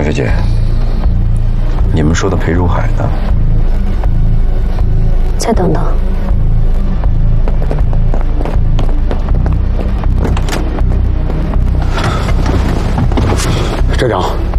小姐姐，你们说的裴如海呢？ 再等等。 站长。